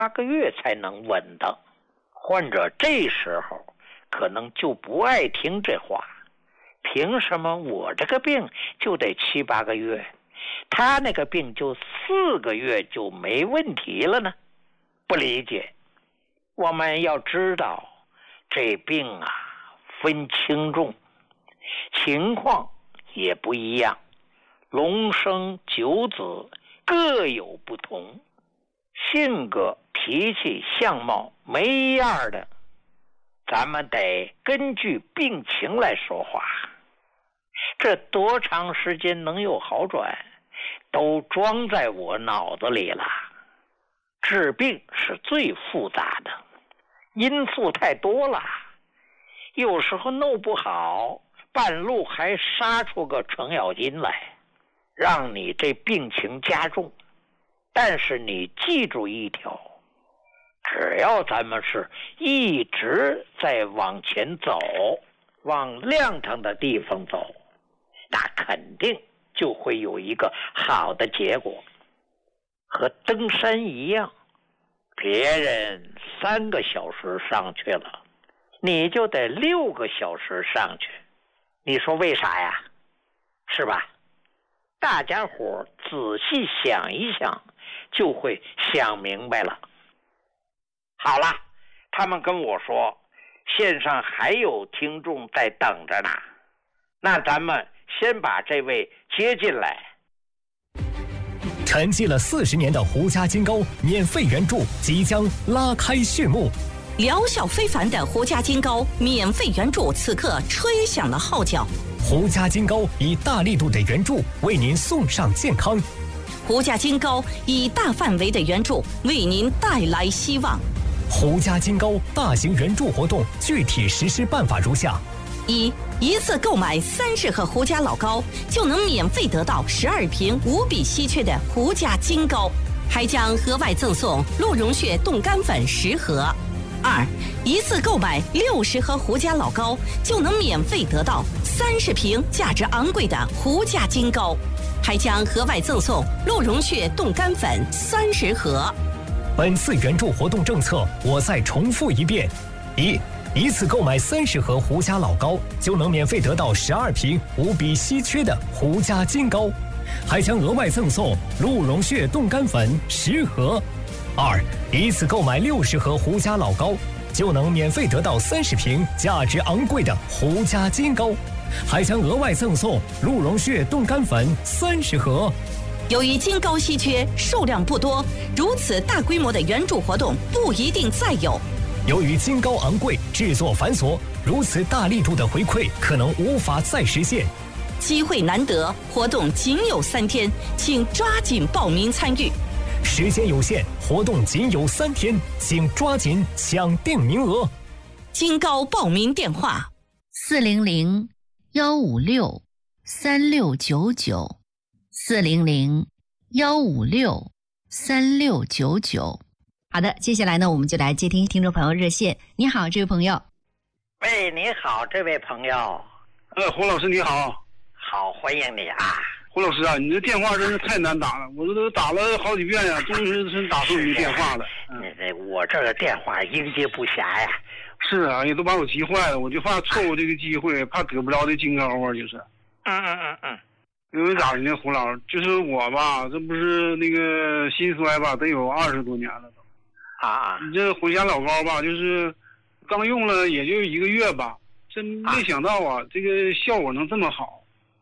8个月才能稳当。患者这时候可能就不爱听这话，凭什么我这个病就得7、8个月，他那个病就4个月就没问题了呢？不理解。我们要知道，这病啊分轻重，情况也不一样，龙生九子各有不同，性格、脾气、相貌没样的，咱们得根据病情来说话。这多长时间能有好转，都装在我脑子里了。治病是最复杂的，因素太多了，有时候弄不好，半路还杀出个程咬金来，让你这病情加重。但是你记住一条，只要咱们是一直在往前走，往亮堂的地方走，那肯定就会有一个好的结果。和登山一样，别人3个小时上去了，你就得6个小时上去。你说为啥呀？是吧？大家伙仔细想一想，就会想明白了。好了，他们跟我说线上还有听众在等着呢，那咱们先把这位接进来。 沉寂了40年的胡家金膏免费援助即将拉开序幕， 疗效非凡的胡家金膏免费援助此刻吹响了号角。 胡家金膏以大力度的援助为您送上健康， 胡家金膏以大范围的援助为您带来希望。 胡家金膏大型援助活动具体实施办法如下： 一次购买30盒胡家老膏，就能免费得到12瓶无比稀缺的胡家金膏，还将额外赠送鹿茸血冻干粉10盒。一次购买60盒胡家老膏，就能免费得到30瓶价值昂贵的胡家金膏，还将额外赠送鹿茸血冻干粉30盒。 本次援助活动政策我再重复一遍：一次购买30盒胡家老膏，就能免费得到12瓶无比稀缺的胡家金膏，还将额外赠送鹿茸血冻干粉10盒。一次购买60盒胡家老膏，就能免费得到30瓶价值昂贵的胡家金膏，还将额外赠送鹿茸血冻干粉30盒。 由于金膏稀缺，数量不多，如此大规模的援助活动不一定再有。 由于金膏昂贵，制作繁琐，如此大力度的回馈可能无法再实现。 机会难得，活动仅有3天，请抓紧报名参与。 时间有限，活动仅有3天，请抓紧抢定名额。 金膏报名电话 400-156-3699，400-156-3699。好的，接下来呢，我们就来接听听众朋友热线。你好，这位朋友。 喂，你好，这位朋友。 胡老师你好。 好，欢迎你啊。 胡老师啊，你这电话真是太难打了，我这都打了好几遍呀，终于是打通你电话了。 我这个电话应接不暇呀。 是啊，也都把我急坏了，我就怕错过这个机会，怕得不着这金膏啊，就是。因为咋的呢，胡老师，就是我吧，这不是那个心衰吧，得有20多年了都。你这胡家老膏吧，就是刚用了也就1个月吧，真没想到啊，这个效果能这么好。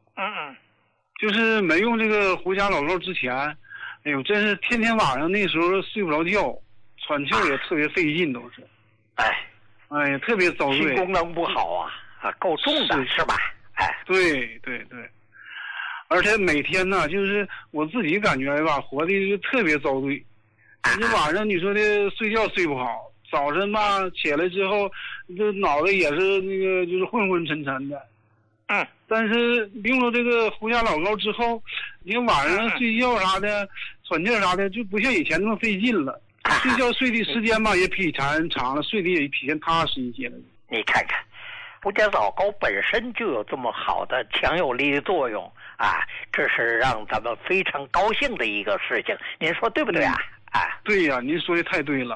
就是没用这个胡家老膏之前，哎呦，真是天天晚上那时候睡不着觉，喘气也特别费劲，都是。哎呀，特别遭罪。 心功能不好啊，够重的是吧？ 对。而且每天呢，就是我自己感觉吧，活的就特别遭罪。你晚上你说的睡觉睡不好，早晨吧起来之后，这脑袋也是那个就是昏昏沉沉的。但是用了这个胡家老膏之后，你晚上睡觉啥的、喘气啥的，就不像以前那么费劲了。睡觉睡的时间吧也比以前长了，睡的也比以前踏实一些了。 你看看，胡家老膏本身就有这么好的强有力的作用啊，这是让咱们非常高兴的一个事情，您说对不对啊？ 对呀，您说的太对了。